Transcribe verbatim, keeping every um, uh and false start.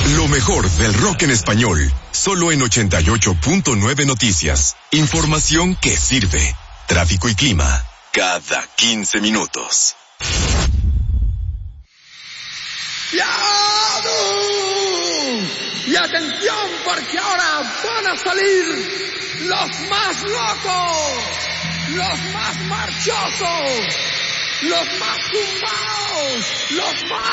Lo mejor del rock en español, solo en ochenta y ocho punto nueve Noticias. Información que sirve. Tráfico y clima, cada quince minutos. Y atención, porque ahora van a salir los más locos, los más marchosos, los más tumbados, los más